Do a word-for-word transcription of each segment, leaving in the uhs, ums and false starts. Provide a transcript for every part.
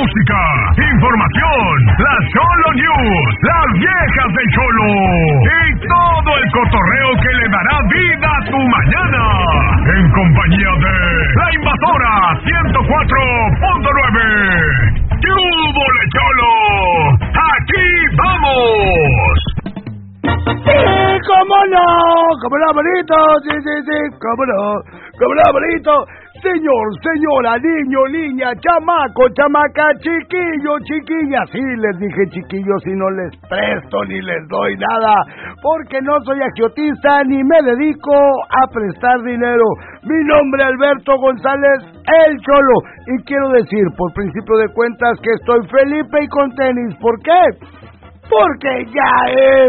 música, información, las Cholo News, las viejas del Cholo y todo el cotorreo que le dará vida a tu mañana. En compañía de La Invasora ciento cuatro punto nueve. ¡Qué hubo, le Cholo! ¡Aquí vamos! ¡Sí, cómo no! ¡Cómo no, bonito! ¡Sí, sí, sí! ¡Cómo no! ¡Cómo no, bonito! Señor, señora, niño, niña, chamaco, chamaca, chiquillo, chiquilla. Sí, les dije chiquillos y no les presto ni les doy nada, porque no soy agiotista ni me dedico a prestar dinero. Mi nombre es Alberto González, el Cholo, y quiero decir, por principio de cuentas, que estoy Felipe y con tenis. ¿Por qué? Porque ya es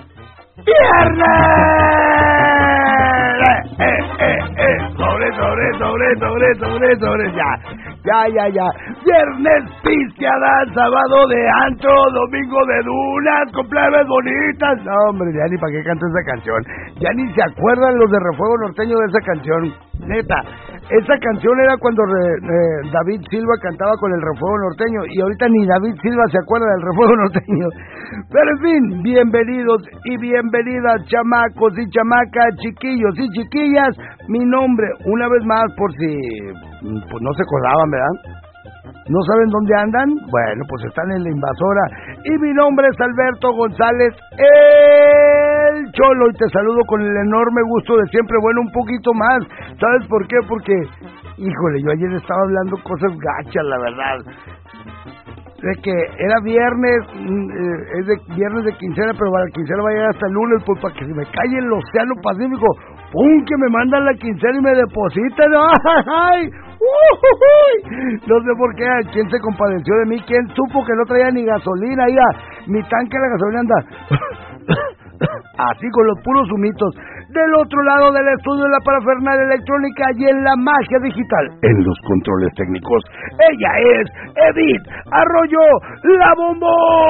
¡viernes! Eh, eh, eh, eh. Sobre, sobre, sobre, sobre, sobre, sobre, ya, ya, ya, ya. Viernes pisteada, sábado de antro, domingo de dunas, cumpleaños bonitas. No, hombre, ya ni para qué canto esa canción. Ya ni se acuerdan los de Refuego Norteño de esa canción. Neta, esa canción era cuando re, re, David Silva cantaba con el Refuego Norteño, y ahorita ni David Silva se acuerda del Refuego Norteño. Pero en fin, bienvenidos y bienvenidas, chamacos y chamacas, chiquillos y chiquillas. Mi nombre, una vez más, por si pues no se acordaban, ¿verdad? ¿No saben dónde andan? Bueno, pues están en La Invasora. Y mi nombre es Alberto González, el Cholo, y te saludo con el enorme gusto de siempre. Bueno, un poquito más. ¿Sabes por qué? Porque, híjole, yo ayer estaba hablando cosas gachas, la verdad. De que era viernes, eh, es de viernes de quincena, pero la quincena va a llegar hasta el lunes, pues para que se me calle el Océano Pacífico. ¡Pum! Que me mandan la quincena y me depositan. ¡Ay! ¡Uy! No sé por qué, ¿quién se compadeció de mí? ¿Quién supo que no traía ni gasolina? Ya, mi tanque de gasolina anda así con los puros humitos. Del otro lado del estudio de la parafernalia electrónica y en la magia digital, en los controles técnicos, ella es Edith Arroyo, la Bombón.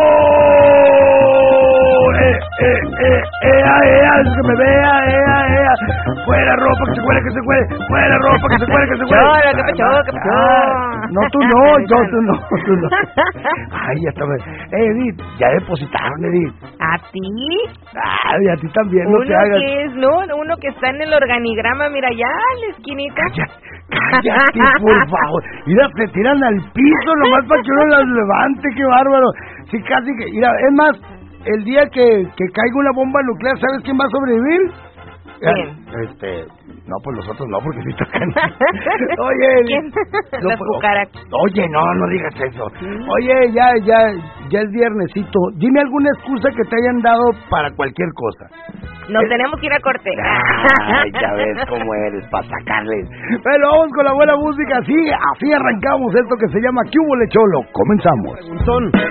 Eh, eh, eh, ea, ea, es que me vea, ea, ea. Fuera ropa, que se cuele, que se cuele. Fuera ropa, que se cuele, que se cuele. Cholo, que pechó, que pechó. No, tú no, yo, tú no, tú no. Ay, ya está. Eh, Edith, ya depositaron, Edith. ¿A ti? Ay, a ti también, no uno te hagas. que es, no, uno que está en el organigrama, mira, ya en la esquinita. Cállate, cállate, por favor. Mira, te tiran al piso nomás para que uno las levante, qué bárbaro. Sí, casi que, mira, es más, el día que, que caiga una bomba nuclear, ¿sabes quién va a sobrevivir? ¿Quién? Este, no, pues los otros no, porque sí tocan. Oye, ¿quién? No, Las pues, cucarachas. Oye, no, no digas eso. ¿Sí? Oye, ya, ya, ya es viernesito. Dime alguna excusa que te hayan dado para cualquier cosa. Nos Eh, tenemos que ir a corte. Ay, ya ves cómo eres, para sacarles. Pero vamos con la buena música. Así, así arrancamos esto que se llama ¿Qué hubo, le Cholo? Comenzamos. Preguntón.